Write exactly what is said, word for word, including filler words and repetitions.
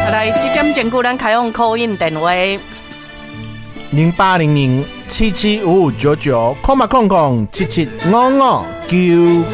来，即点前久咱开放 call in 电话。 零八零零七七五五九九，空嘛空空七七五五九。